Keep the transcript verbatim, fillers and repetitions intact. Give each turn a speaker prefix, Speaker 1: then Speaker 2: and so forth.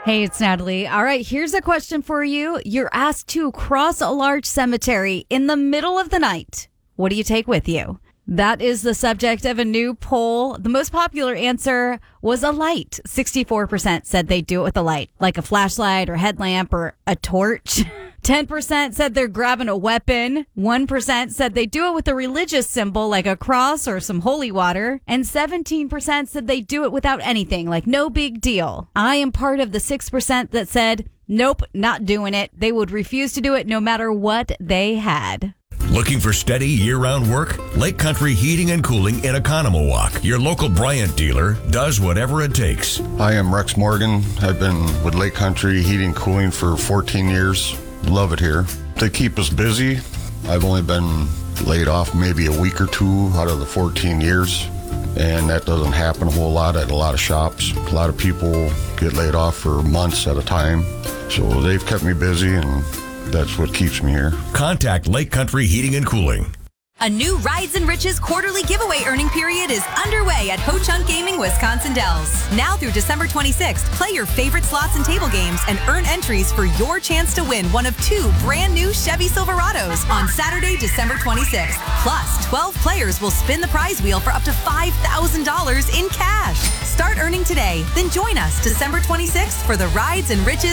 Speaker 1: Hey, it's Natalie. All right, here's a question for you. You're asked to cross a large cemetery in the middle of the night. What do you take with you? That is the subject of a new poll. The most popular answer was a light. sixty-four percent said they'd do it with a light, like a flashlight or headlamp or a torch. ten percent said they're grabbing a weapon. one percent said they do it with a religious symbol like a cross or some holy water. And seventeen percent said they do it without anything, like no big deal. I am part of the six percent that said, nope, not doing it. They would refuse to do it no matter what they had.
Speaker 2: Looking for steady year-round work? Lake Country Heating and Cooling in Oconomowoc, your local Bryant dealer, does whatever it takes.
Speaker 3: Hi, I'm Rex Morgan. I've been with Lake Country Heating and Cooling for fourteen years. Love it here. They keep us busy. I've only been laid off maybe a week or two out of the fourteen years, and that doesn't happen a whole lot at a lot of shops. A lot of people get laid off for months at a time, so they've kept me busy, and that's what keeps me here.
Speaker 2: Contact Lake Country Heating and Cooling.
Speaker 4: A new Rides and Riches quarterly giveaway earning period is underway at Ho Chunk Gaming Wisconsin Dells. Now through December twenty-sixth, play your favorite slots and table games and earn entries for your chance to win one of two brand new Chevy Silverados on Saturday, December twenty-sixth. Plus, twelve players will spin the prize wheel for up to five thousand dollars in cash. Start earning today, then join us December twenty-sixth for the Rides and Riches